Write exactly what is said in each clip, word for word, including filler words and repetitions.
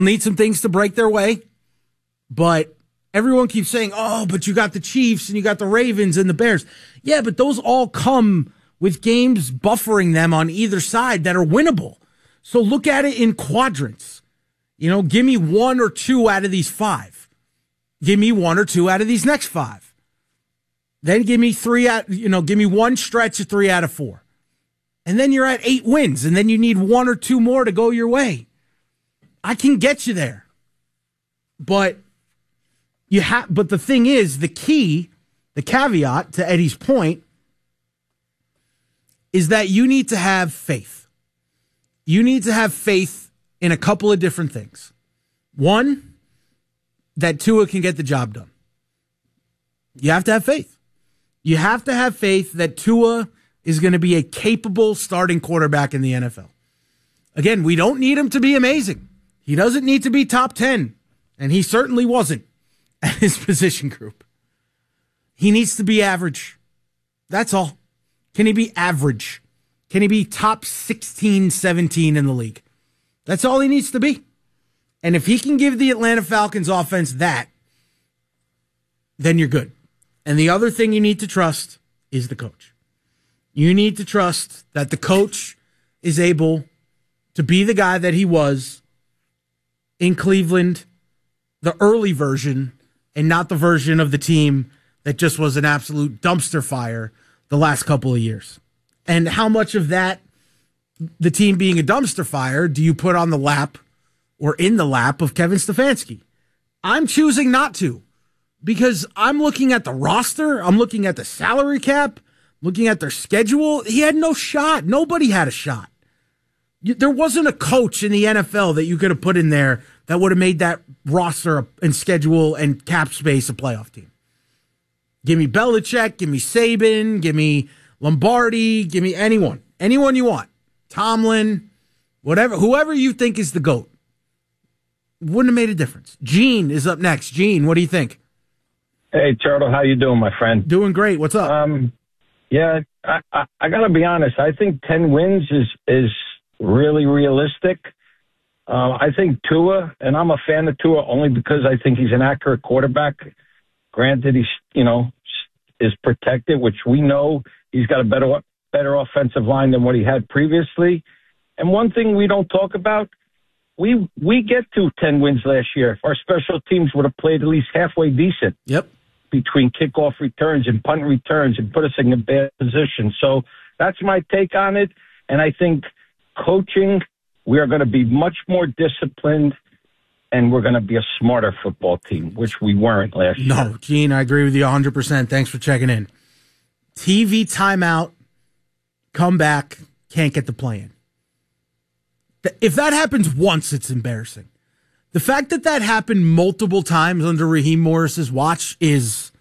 need some things to break their way, but everyone keeps saying, oh, but you got the Chiefs and you got the Ravens and the Bears. Yeah, but those all come with games buffering them on either side that are winnable. So look at it in quadrants. You know, give me one or two out of these five. Give me one or two out of these next five. Then give me three out, you know, give me one stretch of three out of four. And then you're at eight wins, and then you need one or two more to go your way. I can get you there. But you have but the thing is, the key, the caveat to Eddie's point is that you need to have faith. You need to have faith in a couple of different things. One, that Tua can get the job done. You have to have faith. You have to have faith that Tua is going to be a capable starting quarterback in the N F L. Again, we don't need him to be amazing. He doesn't need to be top ten, and he certainly wasn't at his position group. He needs to be average. That's all. Can he be average? Can he be top sixteen, seventeen in the league? That's all he needs to be. And if he can give the Atlanta Falcons offense that, then you're good. And the other thing you need to trust is the coach. You need to trust that the coach is able to be the guy that he was in Cleveland, the early version, and not the version of the team that just was an absolute dumpster fire the last couple of years. And how much of that, the team being a dumpster fire, do you put on the lap or in the lap of Kevin Stefanski? I'm choosing not to, because I'm looking at the roster, I'm looking at the salary cap, looking at their schedule. He had no shot. Nobody had a shot. There wasn't a coach in the N F L that you could have put in there that would have made that roster and schedule and cap space a playoff team. Give me Belichick, give me Saban, give me Lombardi, give me anyone. Anyone you want. Tomlin, whatever, whoever you think is the GOAT. Wouldn't have made a difference. Gene is up next. Gene, what do you think? Hey, Turtle, how you doing, my friend? Doing great. What's up? Um, yeah, I, I, I got to be honest. I think ten wins is is really realistic. Uh, I think Tua, and I'm a fan of Tua only because I think he's an accurate quarterback. Granted, he's, you know, is protected, which we know he's got a better better offensive line than what he had previously. And one thing we don't talk about, we we get to ten wins last year. If our special teams would have played at least halfway decent. Yep. Between kickoff returns and punt returns and put us in a bad position. So that's my take on it. And I think coaching, we are going to be much more disciplined, and we're going to be a smarter football team, which we weren't last no, year. No, Gene, I agree with you one hundred percent. Thanks for checking in. T V timeout, come back, can't get the play in. If that happens once, it's embarrassing. The fact that that happened multiple times under Raheem Morris's watch is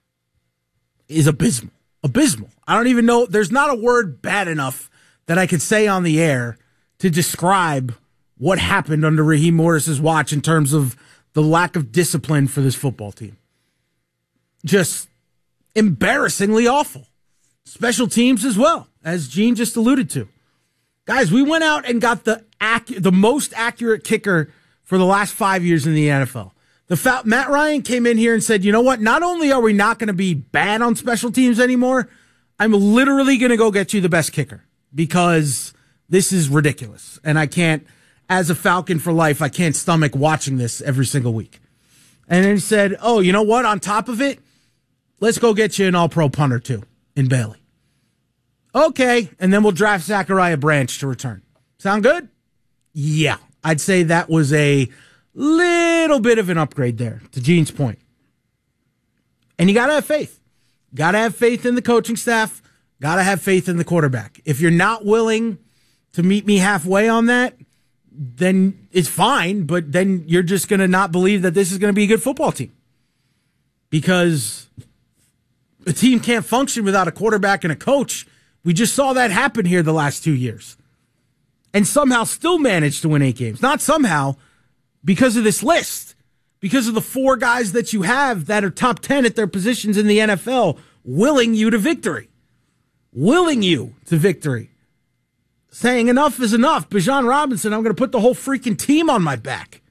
is abysmal. Abysmal. I don't even know. There's not a word bad enough that I could say on the air to describe what happened under Raheem Morris's watch in terms of the lack of discipline for this football team. Just embarrassingly awful. Special teams as well, as Gene just alluded to. Guys, we went out and got the ac- the most accurate kicker for the last five years in the N F L. The fa- Matt Ryan came in here and said, you know what? Not only are we not going to be bad on special teams anymore, I'm literally going to go get you the best kicker because this is ridiculous. And I can't, as a Falcon for life, I can't stomach watching this every single week. And then he said, oh, you know what? On top of it, let's go get you an all-pro punter too in Bailey. Okay. And then we'll draft Zachariah Branch to return. Sound good? Yeah. I'd say that was a little bit of an upgrade there, to Gene's point. And you got to have faith. Got to have faith in the coaching staff. Got to have faith in the quarterback. If you're not willing to meet me halfway on that, then it's fine, but then you're just going to not believe that this is going to be a good football team. Because a team can't function without a quarterback and a coach. We just saw that happen here the last two years. And somehow still managed to win eight games. Not somehow, because of this list. Because of the four guys that you have that are top ten at their positions in the N F L, willing you to victory. Willing you to victory. Saying enough is enough. Bijan Robinson, I'm going to put the whole freaking team on my back.